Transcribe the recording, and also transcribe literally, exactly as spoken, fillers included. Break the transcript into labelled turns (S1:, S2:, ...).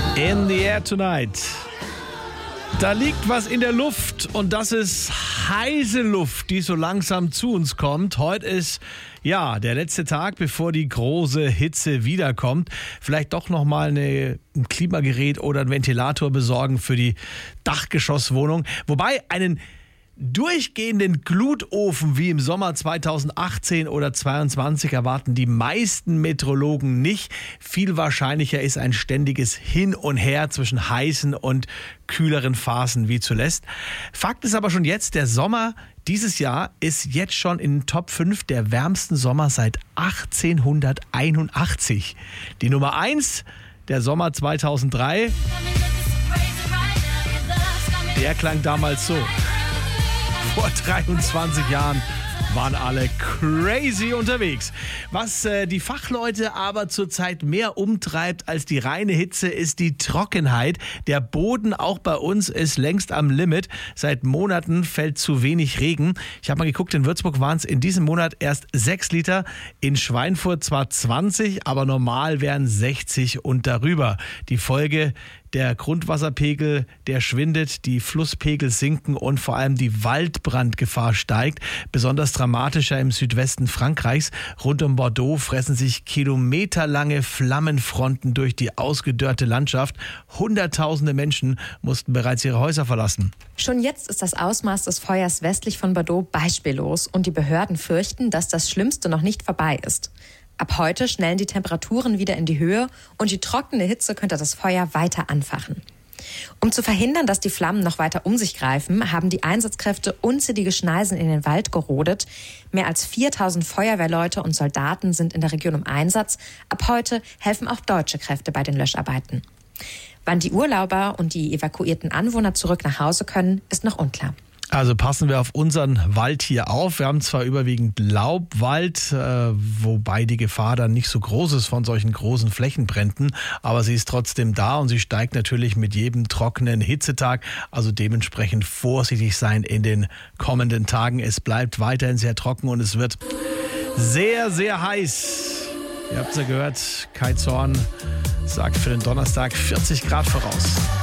S1: In the air tonight. Da liegt was in der Luft und das ist heiße Luft, die so langsam zu uns kommt. Heute ist ja der letzte Tag, bevor die große Hitze wiederkommt. Vielleicht doch nochmal eine, ein Klimagerät oder ein Ventilator besorgen für die Dachgeschosswohnung. Wobei einen durchgehenden Glutofen wie im Sommer zweitausendachtzehn oder zweiundzwanzig erwarten die meisten Meteorologen nicht. Viel wahrscheinlicher ist ein ständiges Hin und Her zwischen heißen und kühleren Phasen wie zuletzt. Fakt ist aber schon jetzt, der Sommer dieses Jahr ist jetzt schon in den Top fünf der wärmsten Sommer seit achtzehnhunderteinundachtzig. Die Nummer eins, der Sommer zweitausenddrei, der klang damals so. Vor dreiundzwanzig Jahren waren alle crazy unterwegs. Was äh, die Fachleute aber zurzeit mehr umtreibt als die reine Hitze, ist die Trockenheit. Der Boden auch bei uns ist längst am Limit. Seit Monaten fällt zu wenig Regen. Ich habe mal geguckt, in Würzburg waren es in diesem Monat erst sechs Liter. In Schweinfurt zwar zwanzig, aber normal wären sechzig und darüber. Die Folge: der Grundwasserpegel, der schwindet, die Flusspegel sinken und vor allem die Waldbrandgefahr steigt. Besonders dramatischer im Südwesten Frankreichs. Rund um Bordeaux fressen sich kilometerlange Flammenfronten durch die ausgedörrte Landschaft. Hunderttausende Menschen mussten bereits ihre Häuser verlassen.
S2: Schon jetzt ist das Ausmaß des Feuers westlich von Bordeaux beispiellos und die Behörden fürchten, dass das Schlimmste noch nicht vorbei ist. Ab heute schnellen die Temperaturen wieder in die Höhe und die trockene Hitze könnte das Feuer weiter anfachen. Um zu verhindern, dass die Flammen noch weiter um sich greifen, haben die Einsatzkräfte unzählige Schneisen in den Wald gerodet. Mehr als viertausend Feuerwehrleute und Soldaten sind in der Region im Einsatz. Ab heute helfen auch deutsche Kräfte bei den Löscharbeiten. Wann die Urlauber und die evakuierten Anwohner zurück nach Hause können, ist noch unklar.
S1: Also passen wir auf unseren Wald hier auf. Wir haben zwar überwiegend Laubwald, äh, wobei die Gefahr dann nicht so groß ist von solchen großen Flächenbränden, aber sie ist trotzdem da und sie steigt natürlich mit jedem trockenen Hitzetag. Also dementsprechend vorsichtig sein in den kommenden Tagen. Es bleibt weiterhin sehr trocken und es wird sehr, sehr heiß. Ihr habt es ja gehört, Kai Zorn sagt für den Donnerstag vierzig Grad voraus.